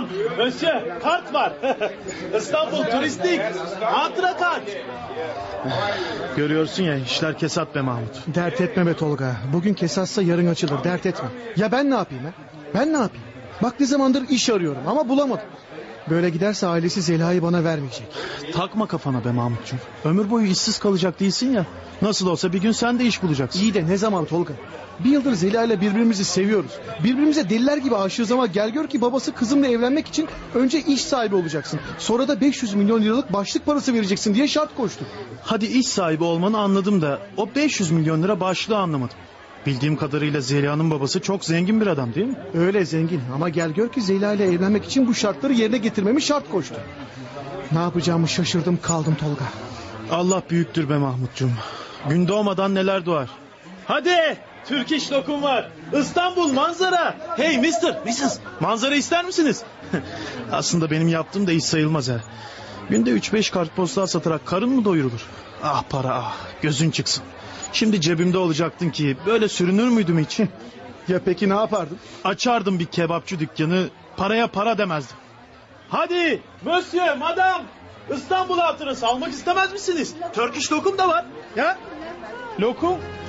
madam, monsieur, kart var. İstanbul turistik, hatıra kart. Görüyorsun ya, işler kesat be Mahmut. Dert etme be Tolga. Bugün kesatsa yarın açılır, dert etme. Ya ben ne yapayım ha? Ben ne yapayım? Bak ne zamandır iş arıyorum ama bulamadım. Böyle giderse ailesi Zeliha'yı bana vermeyecek. Takma kafana be Mahmutcuğum. Ömür boyu işsiz kalacak değilsin ya. Nasıl olsa bir gün sen de iş bulacaksın. İyi de ne zaman Tolga? Bir yıldır Zeliha ile birbirimizi seviyoruz. Birbirimize deliler gibi aşığız ama gel gör ki babası kızımla evlenmek için önce iş sahibi olacaksın. Sonra da 500 milyon liralık başlık parası vereceksin diye şart koştu. Hadi iş sahibi olmanı anladım da o 500 milyon lira başlığı anlamadım. Bildiğim kadarıyla Zeliha'nın babası çok zengin bir adam değil mi? Öyle zengin ama gel gör ki Zeliha ile evlenmek için bu şartları yerine getirmemi şart koştu. Ne yapacağımı şaşırdım kaldım Tolga. Allah büyüktür be Mahmutcuğum. Gün doğmadan neler doğar. Hadi Türk iş lokum var. İstanbul manzara. Hey mister, Mrs. Manzara ister misiniz? Aslında benim yaptığım da iş sayılmaz ha. Günde 3-5 kartpostal satarak karın mı doyurulur? Ah para ah, gözün çıksın. Şimdi cebimde olacaktın ki böyle sürünür müydüm hiç? Ya peki ne yapardın? Açardım bir kebapçı dükkanı, paraya para demezdim. Hadi monsieur, madam, İstanbul hatırası almak istemez misiniz? Turkish lokum da var. Ya? Lokum?